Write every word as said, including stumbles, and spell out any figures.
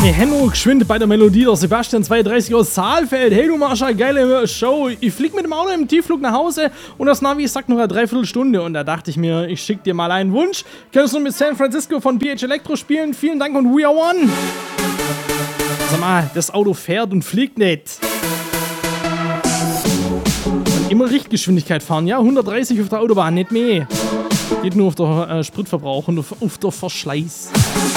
Hey, Henno, geschwind bei der Melodie, der Sebastian zweiunddreißig aus Saalfeld. Hey, du Marsha, geile Show. Ich flieg mit dem Auto im Tiefflug nach Hause und das Navi sagt noch eine Dreiviertelstunde. Und da dachte ich mir, ich schick dir mal einen Wunsch. Könntest du mit San Francisco von P H Electro spielen? Vielen Dank und we are one. Sag mal, das Auto fährt und fliegt nicht. Und immer Richtgeschwindigkeit fahren, ja? hundertdreißig auf der Autobahn, nicht mehr. Geht nur auf der äh, Spritverbrauch und auf, auf der Verschleiß.